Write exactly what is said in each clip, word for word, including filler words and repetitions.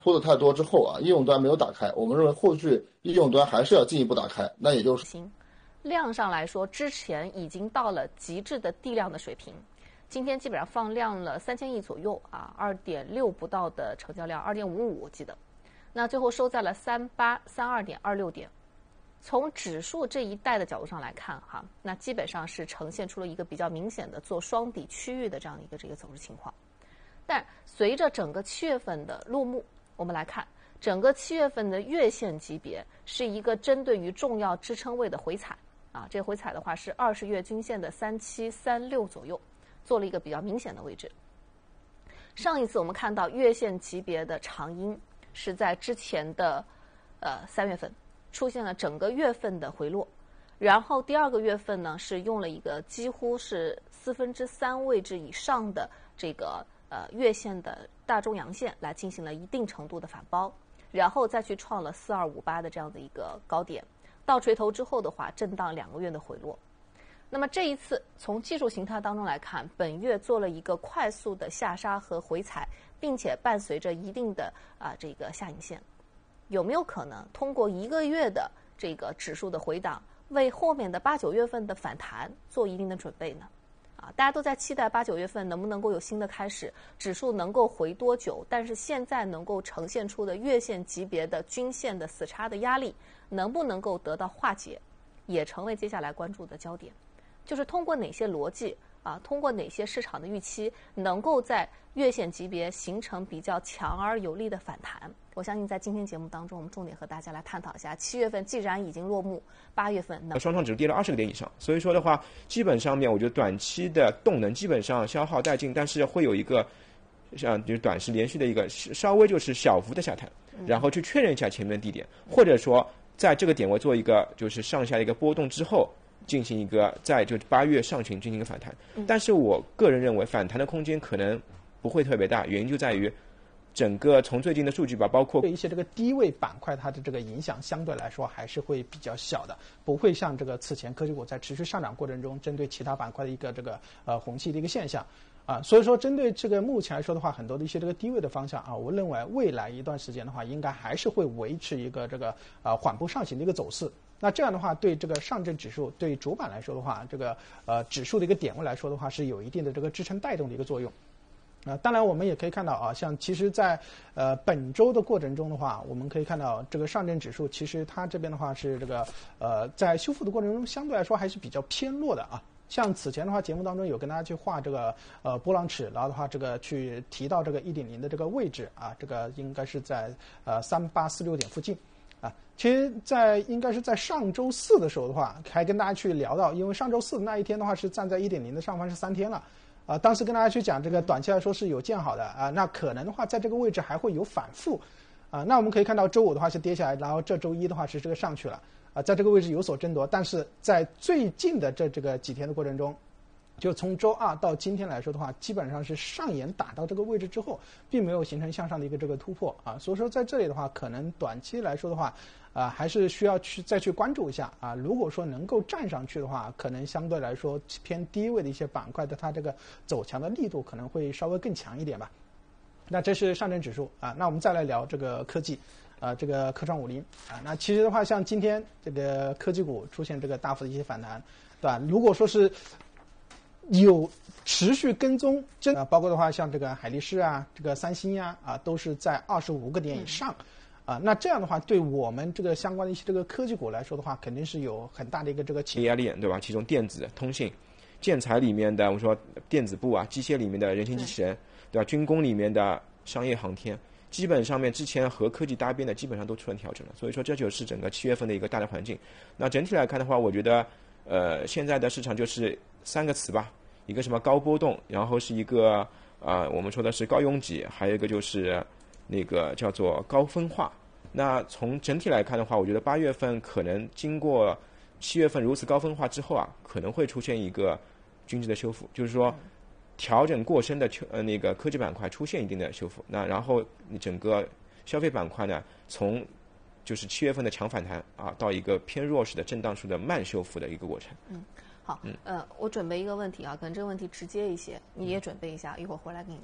拖得太多之后啊，应用端没有打开，我们认为后续应用端还是要进一步打开，那也就是行，量上来说，之前已经到了极致的地量的水平，今天基本上放量了三千亿左右啊，二点六不到的成交量，二点五五我记得，那最后收在了三八三二点二六点。从指数这一带的角度上来看哈，那基本上是呈现出了一个比较明显的做双底区域的这样一个这个走势情况。但随着整个七月份的落幕，我们来看整个七月份的月线级别是一个针对于重要支撑位的回踩啊，这回踩的话是二十月均线的三七三六左右，做了一个比较明显的位置。上一次我们看到月线级别的长阴是在之前的呃三月份。出现了整个月份的回落，然后第二个月份呢是用了一个几乎是四分之三位置以上的这个呃月线的大中阳线来进行了一定程度的反包，然后再去创了四二五八的这样的一个高点，倒锤头之后的话震荡两个月的回落。那么这一次从技术形态当中来看，本月做了一个快速的下杀和回踩，并且伴随着一定的啊、呃、这个下影线。有没有可能通过一个月的这个指数的回档，为后面的八九月份的反弹做一定的准备呢？啊，大家都在期待八九月份能不能够有新的开始，指数能够回多久？但是现在能够呈现出的月线级别的均线的死叉的压力，能不能够得到化解，也成为接下来关注的焦点。就是通过哪些逻辑啊，通过哪些市场的预期，能够在月线级别形成比较强而有力的反弹。我相信在今天节目当中，我们重点和大家来探讨一下，七月份既然已经落幕，八月份能双创指数跌了二十个点以上，所以说的话，基本上面我觉得短期的动能基本上消耗殆尽，但是会有一个像就是短时连续的一个稍微就是小幅的下探，然后去确认一下前面的低点，或者说在这个点位做一个就是上下一个波动之后，进行一个在就八月上旬进行一个反弹。但是我个人认为反弹的空间可能不会特别大，原因就在于整个从最近的数据吧，包括对一些这个低位板块，它的这个影响相对来说还是会比较小的，不会像这个此前科技股在持续上涨过程中，针对其他板块的一个这个呃红气的一个现象啊。所以说，针对这个目前来说的话，很多的一些这个低位的方向啊，我认为未来一段时间的话，应该还是会维持一个这个呃缓步上行的一个走势。那这样的话，对这个上证指数对主板来说的话，这个呃指数的一个点位来说的话，是有一定的这个支撑带动的一个作用。啊、呃，当然我们也可以看到啊，像其实在呃本周的过程中的话，我们可以看到这个上证指数其实它这边的话是这个呃在修复的过程中相对来说还是比较偏弱的啊。像此前的话，节目当中有跟大家去画这个呃波浪尺，然后的话这个去提到这个一点零的这个位置啊，这个应该是在呃三八四六点附近。啊，其实，在应该是在上周四的时候的话，还跟大家去聊到，因为上周四那一天的话是站在一点零的上方是三天了。啊，当时跟大家去讲这个短期来说是有见好的啊，那可能的话在这个位置还会有反复，啊，那我们可以看到周五的话是跌下来，然后这周一的话是这个上去了，啊，在这个位置有所争夺，但是在最近的这这个几天的过程中，就从周二到今天来说的话，基本上是上沿打到这个位置之后，并没有形成向上的一个这个突破啊，所以说在这里的话，可能短期来说的话。啊、呃，还是需要去再去关注一下啊。如果说能够站上去的话，可能相对来说偏低位的一些板块的它这个走强的力度可能会稍微更强一点吧。那这是上证指数啊。那我们再来聊这个科技，啊，这个科创五零啊。那其实的话，像今天这个科技股出现这个大幅的一些反弹，对吧？如果说是有持续跟踪，真啊，包括的话像这个海力士啊，这个三星呀 啊, 啊，都是在二十五个点以上。嗯啊，那这样的话，对我们这个相关的一些这个科技股来说的话，肯定是有很大的一个这个压力，对吧？其中电子、通信、建材里面的，我们说电子部啊，机械里面的人形机器人，对吧？军工里面的商业航天，基本上面之前和科技搭边的，基本上都出现调整了。所以说，这就是整个七月份的一个大的环境。那整体来看的话，我觉得，呃，现在的市场就是三个词吧，一个什么高波动，然后是一个啊、呃，我们说的是高拥挤，还有一个就是那个叫做高分化。那从整体来看的话，我觉得八月份可能经过七月份如此高分化之后啊，可能会出现一个均值的修复，就是说调整过深的呃那个科技板块出现一定的修复。那然后整个消费板块呢，从就是七月份的强反弹啊，到一个偏弱势的震荡数的慢修复的一个过程。 嗯，好，嗯，呃，我准备一个问题啊，可能这个问题直接一些，你也准备一下，一会儿回来跟你聊。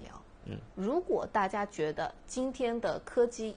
如果大家觉得今天的科技